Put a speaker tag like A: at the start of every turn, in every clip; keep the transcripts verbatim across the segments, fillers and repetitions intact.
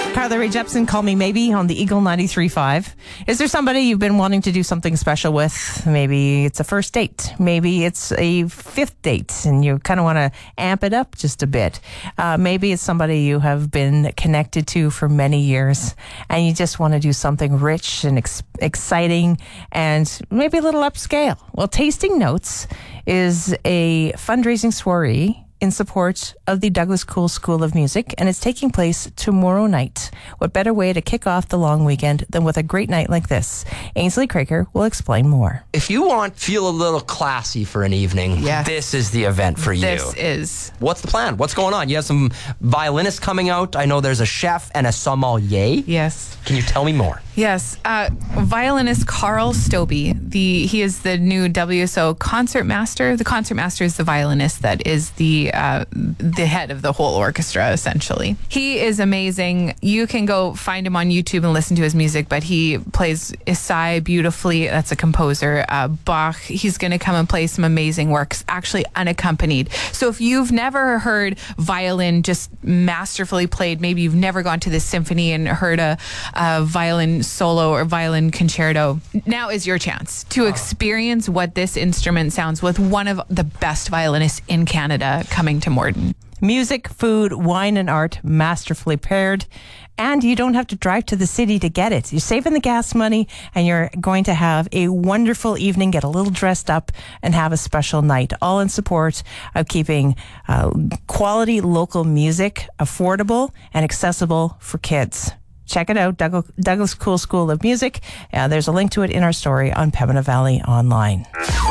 A: Carly Rae Jepsen, Call Me Maybe on the Eagle ninety-three point five. Is there somebody you've been wanting to do something special with? Maybe it's a first date. Maybe it's a fifth date and you kind of want to amp it up just a bit. Uh, maybe it's somebody you have been connected to for many years and you just want to do something rich and ex- exciting and maybe a little upscale. Well, Tasting Notes is a fundraising soiree in support of the Douglas Cool School of Music, and it's taking place tomorrow night. What better way to kick off the long weekend than with a great night like this? Ainsley Craker will explain more.
B: If you want feel a little classy for an evening,
C: yes.
B: this is the event for you.
C: This is.
B: What's the plan? What's going on? You have some violinists coming out. I know there's a chef and a sommelier.
C: Yes.
B: Can you tell me more?
C: Yes. Uh, violinist Carl Stobbe. The he is the new W S O concert master. The concert master is the violinist that is the uh, the head of the whole orchestra, essentially. He is amazing. You can go find him on YouTube and listen to his music, but he plays Isai beautifully. That's a composer. Uh, Bach. He's going to come and play some amazing works, actually unaccompanied. So if you've never heard violin just masterfully played, maybe you've never gone to the symphony and heard a, a violin solo or violin concerto, now is your chance to experience what this instrument sounds with one of the best violinists in Canada coming to Morden.
A: Music, food, wine, and art masterfully paired. And you don't have to drive to the city to get it. You're saving the gas money and you're going to have a wonderful evening, get a little dressed up and have a special night, all in support of keeping uh, quality local music affordable and accessible for kids. Check it out, Doug- Douglas Cool School of Music. Uh, there's a link to it in our story on Pembina Valley Online.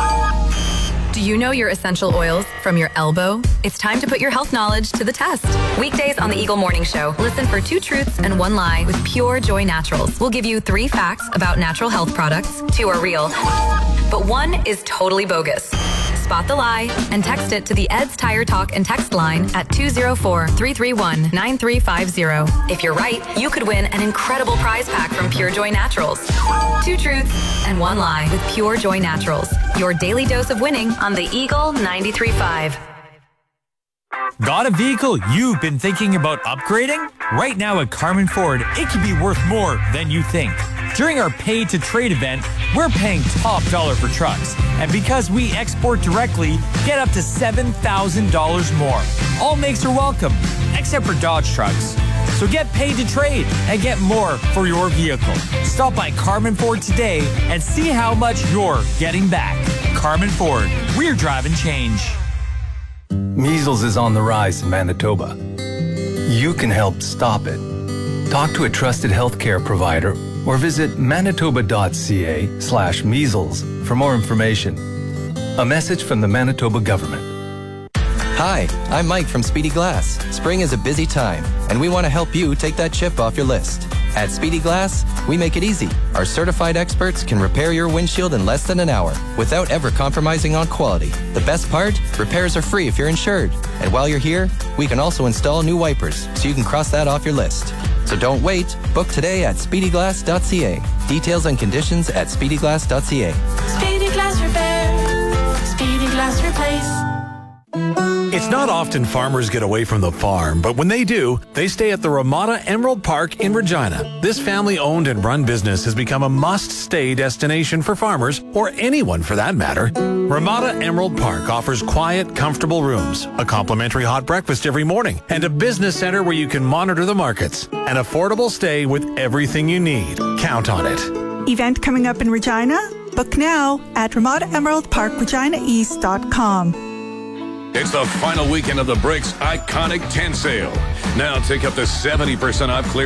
D: Do you know your essential oils from your elbow? It's time to put your health knowledge to the test. Weekdays on the Eagle Morning Show, listen for two truths and one lie with Pure Joy Naturals. We'll give you three facts about natural health products. Two are real, but one is totally bogus. Spot the lie and text it to the Ed's Tire Talk and text line at two oh four, three three one, nine three five zero. If you're right, you could win an incredible prize pack from Pure Joy Naturals. Two truths and one lie with Pure Joy Naturals. Your daily dose of winning on the Eagle ninety-three point five.
E: Got a vehicle you've been thinking about upgrading? Right now at Carmen Ford, it could be worth more than you think. During our Pay to Trade event, we're paying top dollar for trucks. And because we export directly, get up to seven thousand dollars more. All makes are welcome, except for Dodge trucks. So get paid to trade and get more for your vehicle. Stop by Carmen Ford today and see how much you're getting back. Carmen Ford, we're driving change.
F: Measles is on the rise in Manitoba. You can help stop it. Talk to a trusted healthcare provider or visit manitoba.ca slash measles for more information. A message from the Manitoba government.
G: Hi, I'm Mike from Speedy Glass. Spring is a busy time, and we want to help you take that chip off your list. At Speedy Glass, we make it easy. Our certified experts can repair your windshield in less than an hour without ever compromising on quality. The best part? Repairs are free if you're insured. And while you're here, we can also install new wipers so you can cross that off your list. So don't wait. Book today at speedy glass dot c a. Details and conditions at speedy glass dot c a.
H: Speedy Glass Repair. Speedy Glass Replace.
I: It's not often farmers get away from the farm, but when they do, they stay at the Ramada Emerald Park in Regina. This family-owned and run business has become a must-stay destination for farmers, or anyone for that matter. Ramada Emerald Park offers quiet, comfortable rooms, a complimentary hot breakfast every morning, and a business center where you can monitor the markets. An affordable stay with everything you need. Count on it.
J: Event coming up in Regina? Book now at ramada emerald park regina east dot com.
K: It's the final weekend of the Brakes Iconic tent sale. Now take up to seventy percent off clear